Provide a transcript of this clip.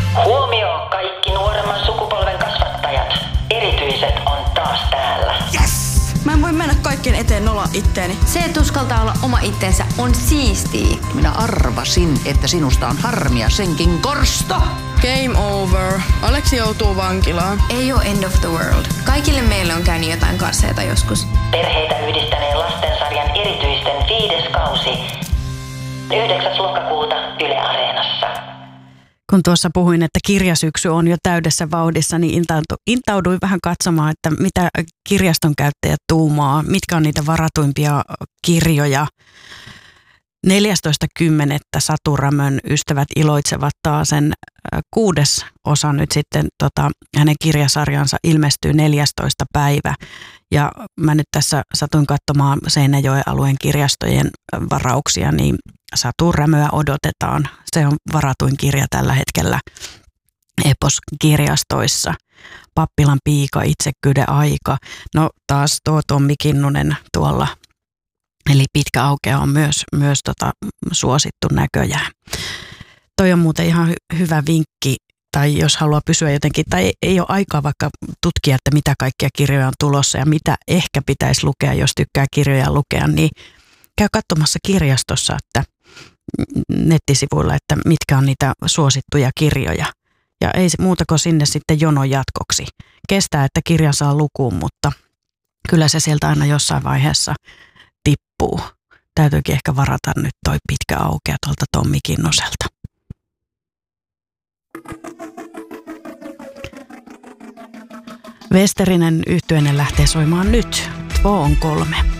Huomio kaikki nuoremman sukupolven kasvattajat. Erityiset on taas täällä. Yes! Mä en voi mennä kaikkien eteen nolla itteeni. Se, että uskaltaa olla oma itsensä, on siistiä. Minä arvasin, että sinusta on harmia senkin korsto. Game over. Aleksi joutuu vankilaan. Ei oo end of the world. Kaikille meille on käynyt jotain kasseita joskus. Perheitä yhdistäneen lastensarjan erityisten 5. kausi. 9. lokakuuta Yle Areenassa. Kun tuossa puhuin, että kirjasyksy on jo täydessä vauhdissa, niin intauduin vähän katsomaan, että mitä kirjaston käyttäjät tuumaa, mitkä on niitä varatuimpia kirjoja. 14.10. Satu Rämön ystävät iloitsevat taas sen 6. osa nyt sitten hänen kirjasarjansa ilmestyy 14. päivä. Ja mä nyt tässä satuin katsomaan Seinäjoen alueen kirjastojen varauksia, niin Satu Rämöä odotetaan. Se on varatuin kirja tällä hetkellä Epos-kirjastoissa. Pappilan piika, itsekkyyden aika. No taas tuo Tommi Kinnunen tuolla. Eli Pitkä aukea on myös suosittu näköjään. Toi on muuten ihan hyvä vinkki, tai jos haluaa pysyä jotenkin, tai ei ole aikaa vaikka tutkia, että mitä kaikkia kirjoja on tulossa ja mitä ehkä pitäisi lukea, jos tykkää kirjoja lukea, niin käy katsomassa kirjastossa, että nettisivuilla, että mitkä on niitä suosittuja kirjoja. Ja ei muuta kuin sinne sitten jonon jatkoksi. Kestää, että kirja saa lukuun, mutta kyllä se sieltä aina jossain vaiheessa tippuu. Täytyykin ehkä varata nyt toi Pitkä aukea tuolta Tommi Kinnuselta. Westerinen yhtyeinen lähtee soimaan nyt. Två on 3.